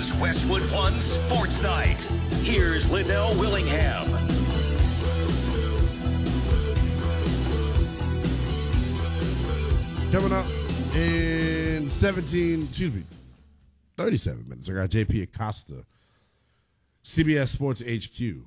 is Westwood One Sports Night. Here's Linnell Willingham. Coming up in 37 minutes, I got JP Acosta, CBS Sports HQ,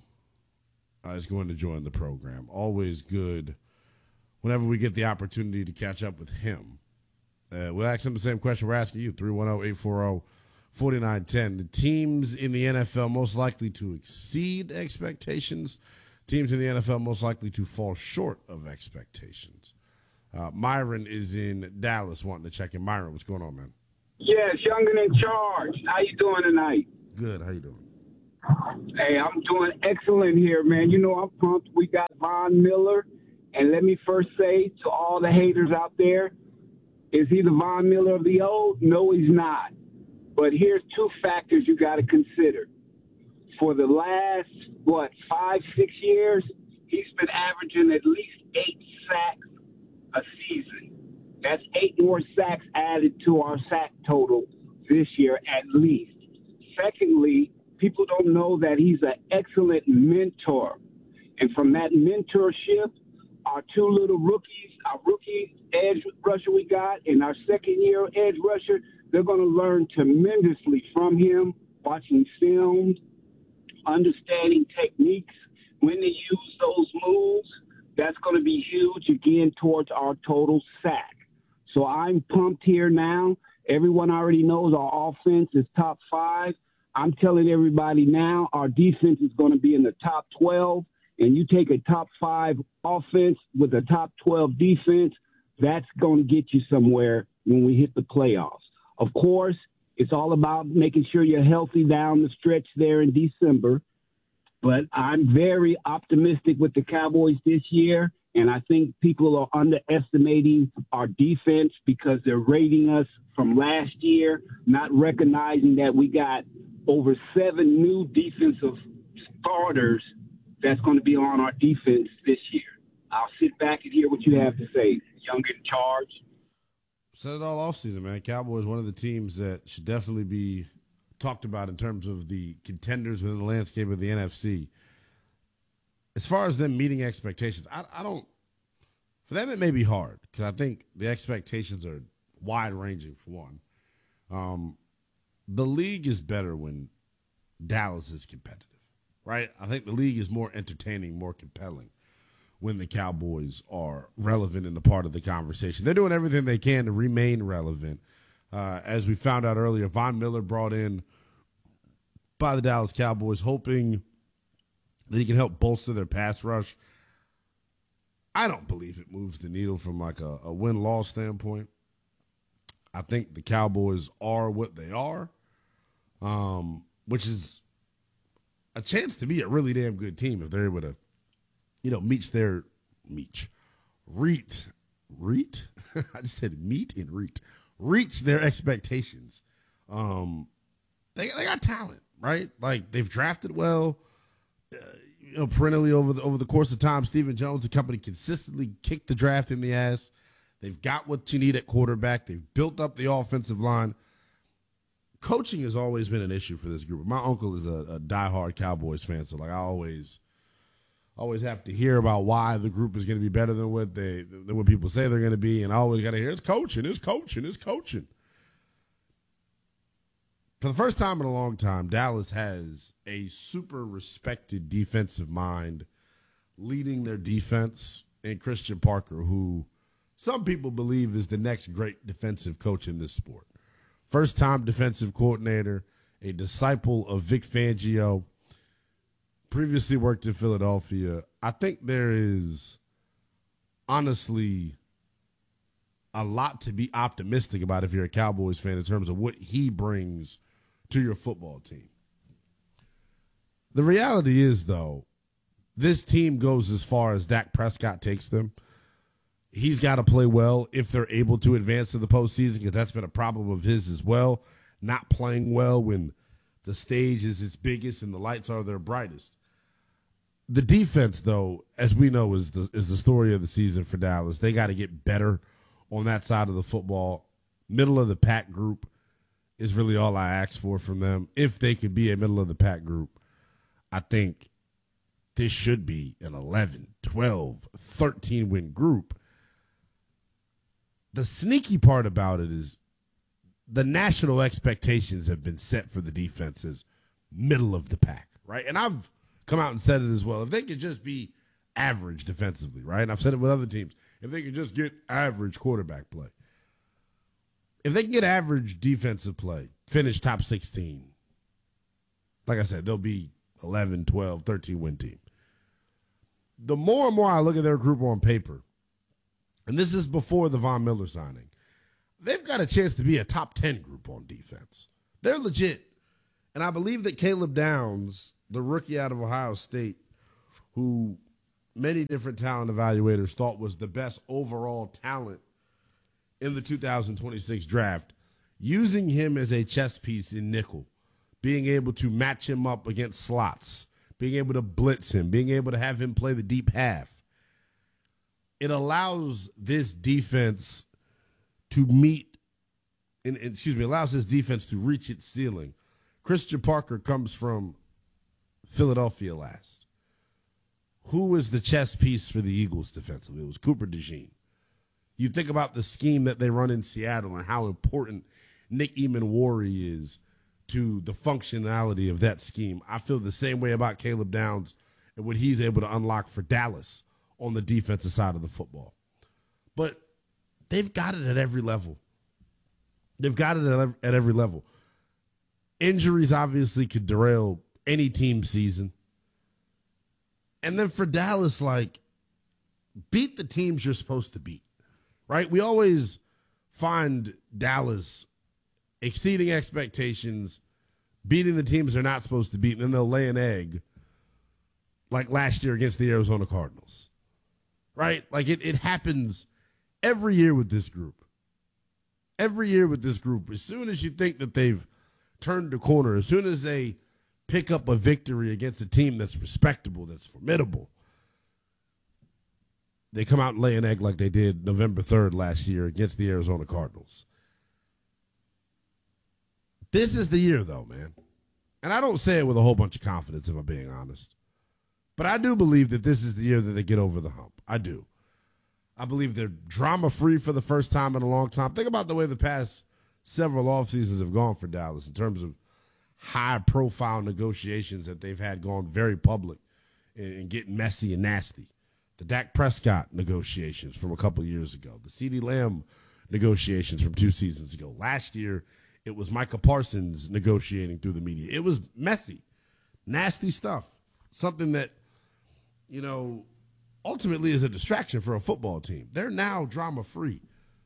is going to join the program. Always good whenever we get the opportunity to catch up with him. We'll ask him the same question we're asking you, 310-840-4910. The teams in the NFL most likely to exceed expectations, teams in the NFL most likely to fall short of expectations. Myron is in Dallas wanting to check in. Myron, what's going on, man? Yes, Youngin in charge. How you doing tonight? Good. How you doing? Hey, I'm doing excellent here, man. You know, I'm pumped. We got Von Miller. And let me first say to all the haters out there, is he the Von Miller of the old? No, he's not. But here's two factors you got to consider. For the last, 5, 6 years, he's been averaging at least 8 sacks a season. That's 8 more sacks added to our sack total this year at least. Secondly, people don't know that he's an excellent mentor. And from that mentorship, our 2 little rookies, our rookie edge rusher we got, and our second-year edge rusher, they're going to learn tremendously from him, watching film, understanding techniques, when to use those moves. That's going to be huge, again, towards our total sack. So I'm pumped here now. Everyone already knows our offense is top 5. I'm telling everybody now our defense is going to be in the top 12. And you take a top 5 offense with a top 12 defense, that's going to get you somewhere when we hit the playoffs. Of course, it's all about making sure you're healthy down the stretch there in December. But I'm very optimistic with the Cowboys this year, and I think people are underestimating our defense because they're rating us from last year, not recognizing that we got over 7 new defensive starters that's going to be on our defense this year. I'll sit back and hear what you have to say. Young in charge. Said it all offseason, man. Cowboys, one of the teams that should definitely be talked about in terms of the contenders within the landscape of the NFC. As far as them meeting expectations, I don't – for them it may be hard because I think the expectations are wide-ranging for one. The league is better when Dallas is competitive, right? I think the league is more entertaining, more compelling when the Cowboys are relevant in the part of the conversation. They're doing everything they can to remain relevant. As we found out earlier, Von Miller brought in by the Dallas Cowboys, hoping that he can help bolster their pass rush. I don't believe it moves the needle from like a win-loss standpoint. I think the Cowboys are what they are, which is a chance to be a really damn good team if they're able to, reach their expectations. They got talent, right? Like they've drafted well, perennially over the course of time. Stephen Jones and company consistently kicked the draft in the ass. They've got what you need at quarterback. They've built up the offensive line. Coaching has always been an issue for this group. My uncle is a diehard Cowboys fan, so like I always have to hear about why the group is going to be better than what people say they're going to be, and I always got to hear it's coaching. For the first time in a long time, Dallas has a super respected defensive mind leading their defense in Christian Parker, who some people believe is the next great defensive coach in this sport. First-time defensive coordinator, a disciple of Vic Fangio, previously worked in Philadelphia. I think there is honestly a lot to be optimistic about if you're a Cowboys fan in terms of what he brings to your football team. The reality is, though, this team goes as far as Dak Prescott takes them. He's got to play well if they're able to advance to the postseason, because that's been a problem of his as well, not playing well when the stage is its biggest and the lights are their brightest. The defense, though, as we know, is the story of the season for Dallas. They got to get better on that side of the football. Middle of the pack group is really all I ask for from them. If they could be a middle-of-the-pack group, I think this should be an 11, 12, 13-win group. The sneaky part about it is the national expectations have been set for the defense as middle of the pack, right? And I've come out and said it as well. If they could just be average defensively, right? And I've said it with other teams. If they could just get average quarterback play. If they can get average defensive play, finish top 16, like I said, they'll be 11, 12, 13-win team. The more and more I look at their group on paper, and this is before the Von Miller signing, they've got a chance to be a top 10 group on defense. They're legit. And I believe that Caleb Downs, the rookie out of Ohio State, who many different talent evaluators thought was the best overall talent in the 2026 draft, using him as a chess piece in nickel, being able to match him up against slots, being able to blitz him, being able to have him play the deep half. It allows this defense to allows this defense to reach its ceiling. Christian Parker comes from Philadelphia last. Who was the chess piece for the Eagles defensively? It was Cooper DeJean. You think about the scheme that they run in Seattle and how important Nick Emmanwori is to the functionality of that scheme. I feel the same way about Caleb Downs and what he's able to unlock for Dallas on the defensive side of the football. But they've got it at every level. They've got it at every level. Injuries obviously could derail any team's season. And then for Dallas, beat the teams you're supposed to beat, right? We always find Dallas exceeding expectations, beating the teams they're not supposed to beat, and then they'll lay an egg like last year against the Arizona Cardinals, right? It happens every year with this group. Every year with this group, as soon as you think that they've turned the corner, as soon as they pick up a victory against a team that's respectable, that's formidable, they come out and lay an egg like they did November 3rd last year against the Arizona Cardinals. This is the year, though, man. And I don't say it with a whole bunch of confidence, if I'm being honest. But I do believe that this is the year that they get over the hump. I do. I believe they're drama-free for the first time in a long time. Think about the way the past several offseasons have gone for Dallas in terms of high-profile negotiations that they've had gone very public and getting messy and nasty. The Dak Prescott negotiations from a couple years ago. The CeeDee Lamb negotiations from 2 seasons ago. Last year, it was Micah Parsons negotiating through the media. It was messy, nasty stuff. Something that, ultimately is a distraction for a football team. They're now drama-free.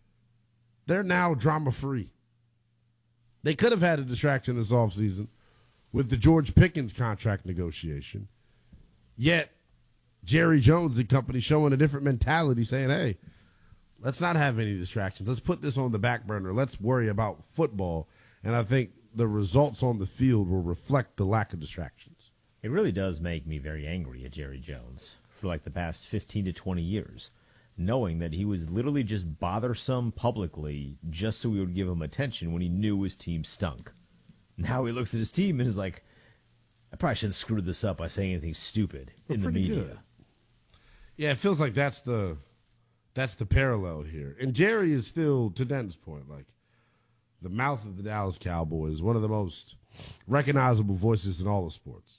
They could have had a distraction this offseason with the George Pickens contract negotiation. Yet, Jerry Jones and company showing a different mentality, saying, hey, let's not have any distractions. Let's put this on the back burner. Let's worry about football. And I think the results on the field will reflect the lack of distractions. It really does make me very angry at Jerry Jones for the past 15 to 20 years, knowing that he was literally just bothersome publicly just so we would give him attention when he knew his team stunk. Now he looks at his team and is like, I probably shouldn't screw this up by saying anything stupid in the media. Good. Yeah, it feels like that's the parallel here. And Jerry is still, to Denton's point, the mouth of the Dallas Cowboys, one of the most recognizable voices in all of sports.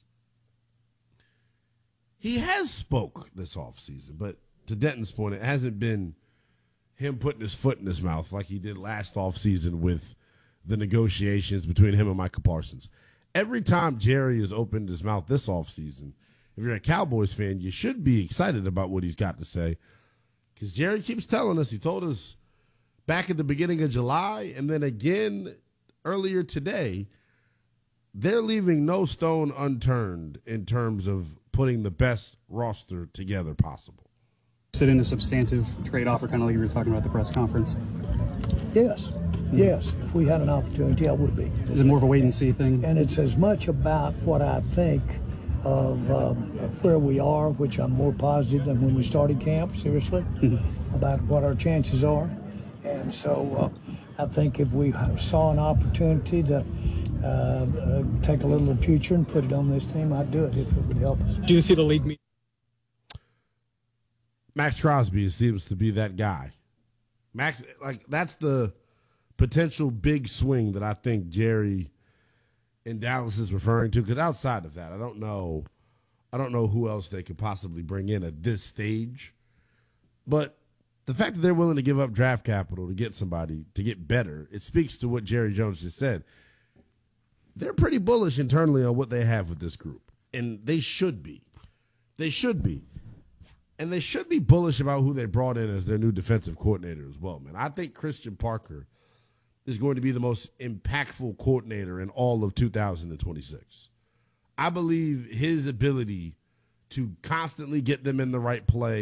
He has spoke this offseason, but to Denton's point, it hasn't been him putting his foot in his mouth like he did last offseason with the negotiations between him and Micah Parsons. Every time Jerry has opened his mouth this offseason, if you're a Cowboys fan, you should be excited about what he's got to say, because Jerry keeps telling us, he told us back at the beginning of July and then again earlier today, they're leaving no stone unturned in terms of putting the best roster together possible. Sit in a substantive trade offer, kind of like you were talking about at the press conference? Yes. Yes. If we had an opportunity, I would be. Is it more of a wait-and-see thing? And it's as much about what I think of where we are, which I'm more positive than when we started camp, seriously, about what our chances are. And so I think if we saw an opportunity to take a little of the future and put it on this team, I'd do it if it would help us. Do you see the league meet? Max Crosby seems to be that guy. Max, like, that's the potential big swing that I think Jerry in Dallas is referring to. Because outside of that, I don't know who else they could possibly bring in at this stage. But the fact that they're willing to give up draft capital to get somebody to get better, it speaks to what Jerry Jones just said. They're pretty bullish internally on what they have with this group, and they should be. They should be. And they should be bullish about who they brought in as their new defensive coordinator as well, man. I think Christian Parker is going to be the most impactful coordinator in all of 2026. I believe his ability to constantly get them in the right play